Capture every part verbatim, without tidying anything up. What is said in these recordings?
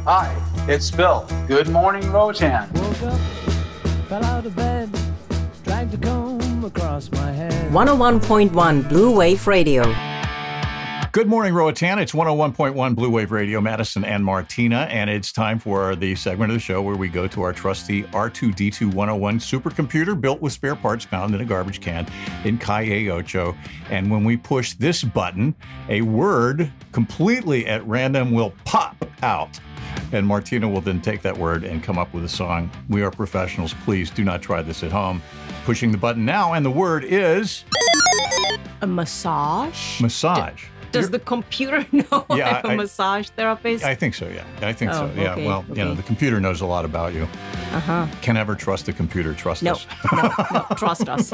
Hi, it's Bill. Good morning, Roseanne. Woke up, fell out of bed, dragged a comb across my head. one oh one point one Blue Wave Radio. Good morning, Roatan. It's one oh one point one Blue Wave Radio, Madison and Martina, and it's time for the segment of the show where we go to our trusty R two D two one oh one supercomputer built with spare parts found in a garbage can in Calle Ocho. And when we push this button, a word completely at random will pop out. And Martina will then take that word and come up with a song. We are professionals. Please do not try this at home. Pushing the button now, and the word is... A massage? Massage. Does You're, the computer know yeah, I'm a I, massage therapist? I think so, yeah. I think oh, so, yeah. Okay, well, okay. you know, the computer knows a lot about you. Uh-huh. Can ever trust the computer. Trust no, us. no, no, trust us.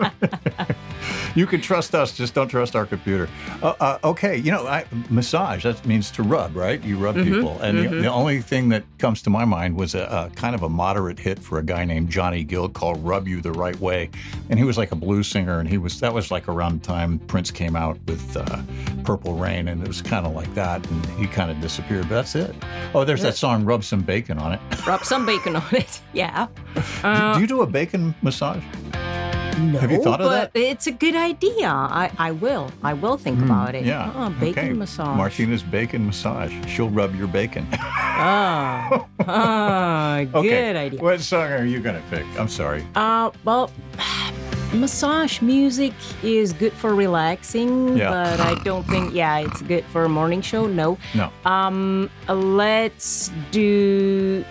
You can trust us, just don't trust our computer. Uh, uh, okay, you know, I, massage, that means to rub, right? You rub mm-hmm, people. And mm-hmm. the, the only thing that comes to my mind was a, a kind of a moderate hit for a guy named Johnny Gill called Rub You the Right Way. And he was like a blues singer, and he was that was like around the time Prince came out with uh, Purple Rain, and it was kind of like that, and he kind of disappeared, but that's it. Oh, there's that song, Rub Some Bacon on it. Rub some bacon on it, yeah. Uh, do, do you do a bacon massage? No, Have you thought of but that? It's a good idea. I, I will. I will think mm, about it. Yeah. Oh, bacon okay. massage. Martina's bacon massage. She'll rub your bacon. Oh, oh good okay. idea. What song are you going to pick? I'm sorry. Uh, well, massage music is good for relaxing, yeah. but I don't think, yeah, it's good for a morning show. No. No. Um, let's do...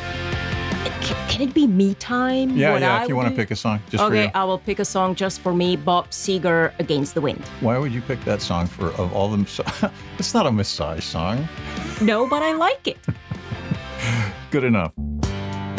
Can, can it be me time? Yeah, what yeah, I if you want to do? pick a song just okay, for you. I will pick a song just for me, Bob Seger, Against the Wind. Why would you pick that song for of all them? So- it's not a massage song. No, but I like it. Good enough.